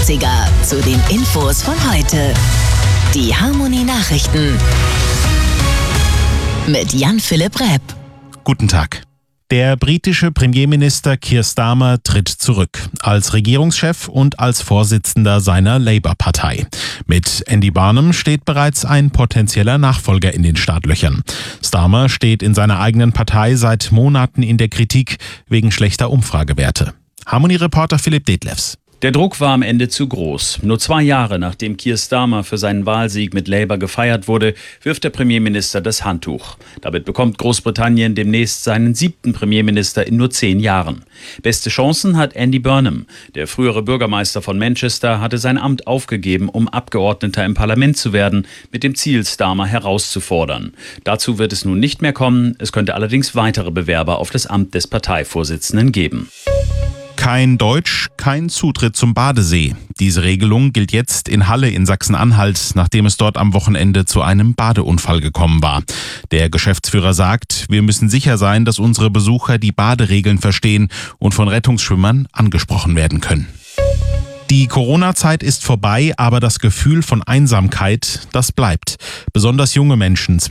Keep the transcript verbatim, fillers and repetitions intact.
neunziger zu den Infos von heute. Die Harmonie-Nachrichten mit Jan-Philipp Repp. Guten Tag. Der britische Premierminister Keir Starmer tritt zurück, als Regierungschef und als Vorsitzender seiner Labour-Partei. Mit Andy Burnham steht bereits ein potenzieller Nachfolger in den Startlöchern. Starmer steht in seiner eigenen Partei seit Monaten in der Kritik wegen schlechter Umfragewerte. Harmonie-Reporter Philipp Detlefs. Der Druck war am Ende zu groß. Nur zwei Jahre nachdem Keir Starmer für seinen Wahlsieg mit Labour gefeiert wurde, wirft der Premierminister das Handtuch. Damit bekommt Großbritannien demnächst seinen siebten Premierminister in nur zehn Jahren. Beste Chancen hat Andy Burnham. Der frühere Bürgermeister von Manchester hatte sein Amt aufgegeben, um Abgeordneter im Parlament zu werden, mit dem Ziel, Starmer herauszufordern. Dazu wird es nun nicht mehr kommen. Es könnte allerdings weitere Bewerber auf das Amt des Parteivorsitzenden geben. Kein Deutsch, kein Zutritt zum Badesee. Diese Regelung gilt jetzt in Halle in Sachsen-Anhalt, nachdem es dort am Wochenende zu einem Badeunfall gekommen war. Der Geschäftsführer sagt, wir müssen sicher sein, dass unsere Besucher die Baderegeln verstehen und von Rettungsschwimmern angesprochen werden können. Die Corona-Zeit ist vorbei, aber das Gefühl von Einsamkeit, das bleibt. Besonders junge Menschen